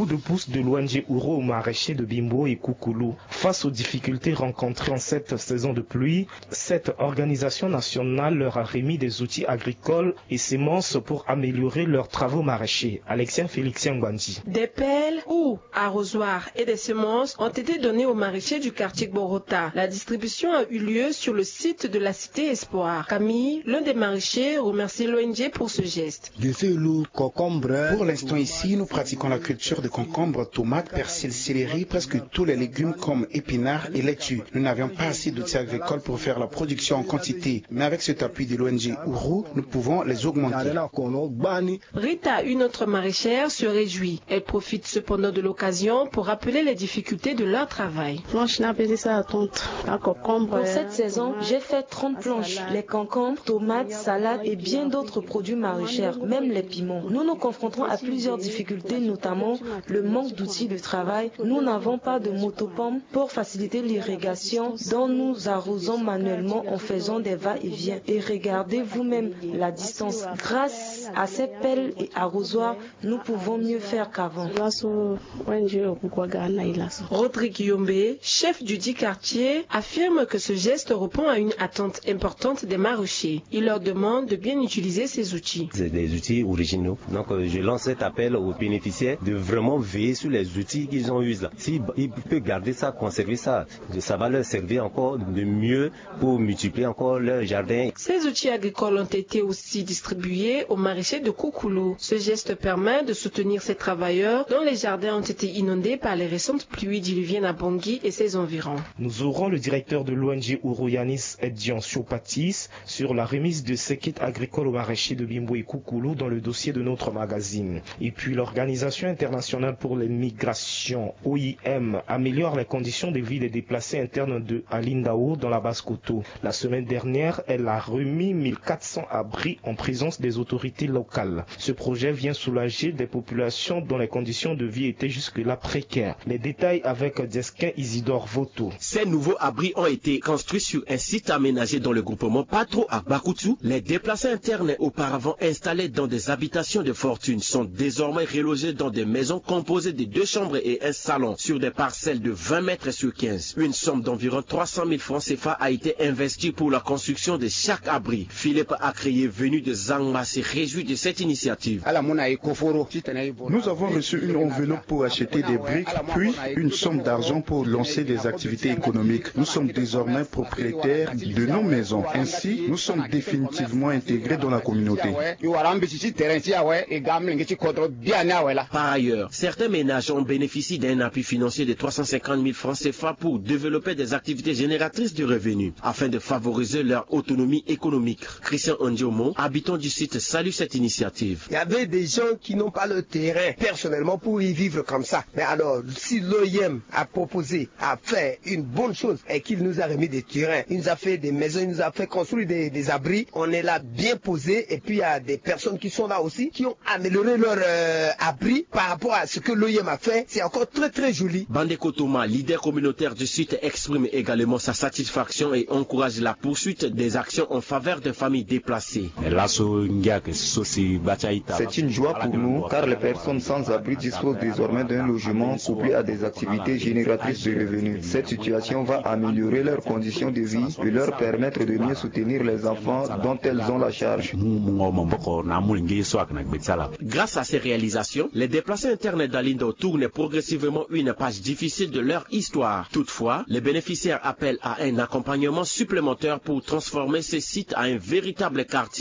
coup de pouce de l'ONG Ouro aux maraîchers de Bimbo et Koukoulou. Face aux difficultés rencontrées en cette saison de pluie, cette organisation nationale leur a remis des outils agricoles et semences pour améliorer leurs travaux maraîchers. Alexien Félixien Gwandi. Des pelles ou arrosoirs et des semences ont été donnés aux maraîchers du quartier Borota. La distribution a eu lieu sur le site de la cité Espoir. Camille, l'un des maraîchers, remercie l'ONG pour ce geste. Pour l'instant ici, nous pratiquons la culture de concombres, tomates, persil, céleri, presque tous les légumes comme épinards et laitues. Nous n'avions pas assez d'outils agricoles pour faire la production en quantité, mais avec cet appui de l'ONG Ouro, nous pouvons les augmenter. Rita, une autre maraîchère, se réjouit. Elle profite cependant de l'occasion pour rappeler les difficultés de leur travail. Pour cette saison, j'ai fait 30 planches. Les concombres, tomates, salades et bien d'autres produits maraîchers, même les piments. Nous nous confrontons à plusieurs difficultés, notamment le manque d'outils de travail. Nous n'avons pas de motopompe pour faciliter l'irrigation, dont nous arrosons manuellement en faisant des va-et-vient. Et regardez vous-même la distance. Grâce à ces pelles et arrosoirs, nous pouvons mieux faire qu'avant. Rodrigue Yombe, chef du dit quartier, affirme que ce geste répond à une attente importante des maraîchers. Il leur demande de bien utiliser ces outils. C'est des outils originaux. Donc je lance cet appel aux bénéficiaires de vraiment veiller sur les outils qu'ils ont usés. S'ils peuvent garder ça, conserver ça, ça va leur servir encore de mieux pour multiplier encore leur jardin. Ces outils agricoles ont été aussi distribués aux maraîchers de Koukoulou. Ce geste permet de soutenir ces travailleurs dont les jardins ont été inondés par les récentes pluies diluviennes à Bangui et ses environs. Nous aurons le directeur de l'ONG Ouro Yanis Edjian Chopatis sur la remise de ces kits agricoles aux maraîchers de Bimbo et Koukoulou dans le dossier de notre magazine. Et puis l'Organisation internationale pour les migrations, OIM, améliore les conditions de vie des déplacés internes de Alindao dans la Basse-Koto. La semaine dernière, elle a remis 1400 abris en présence des autorités locales. Ce projet vient soulager des populations dont les conditions de vie étaient jusque-là précaires. Les détails avec Desquin Isidore Voto. Ces nouveaux abris ont été construits sur un site aménagé dans le groupement Patro à Bakutu. Les déplacés internes auparavant installés dans des habitations de fortune sont désormais relogés dans des maisons composées de 2 chambres et un salon sur des parcelles de 20 mètres sur 15. Une somme d'environ 300 000 francs CFA a été investie pour la construction de chaque abri. Philippe Akrié, venu de Zangma, se réjouit de cette initiative. Nous avons reçu une enveloppe pour acheter des briques, puis une somme d'argent pour lancer des activités économiques. Nous sommes désormais propriétaires de nos maisons. Ainsi, nous sommes définitivement intégrés dans la communauté. Par ailleurs, certains ménages ont bénéficié d'un appui financier de 350 000 francs CFA pour développer des activités génératrices de revenus afin de favoriser leur autonomie économique. Christian Ondiomo, habitant du site, salue cette initiative. Il y avait des gens qui n'ont pas le terrain personnellement pour y vivre comme ça. Mais alors, si l'OIM a proposé, a fait une bonne chose et qu'il nous a remis des terrains, il nous a fait des maisons, il nous a fait construire des abris, on est là bien posé et puis il y a des personnes qui sont là aussi qui ont amélioré leur abri par rapport à ce que l'OIM a fait. C'est encore très très joli. Bandeko Thomas, leader communautaire du site, exprime également sa satisfaction et encourage la poursuite des actions en faveur des familles déplacées. C'est une joie pour nous car les personnes sans abri disposent désormais d'un logement couplé à des activités génératrices de revenus. Cette situation va améliorer leurs conditions de vie et leur permettre de mieux soutenir les enfants dont elles ont la charge. Grâce à ces réalisations, les déplacés internes d'Alindo tournent progressivement une page difficile de leur histoire. Toutefois, les bénéficiaires appellent à un accompagnement supplémentaire pour transformer ces sites en un véritable quartier.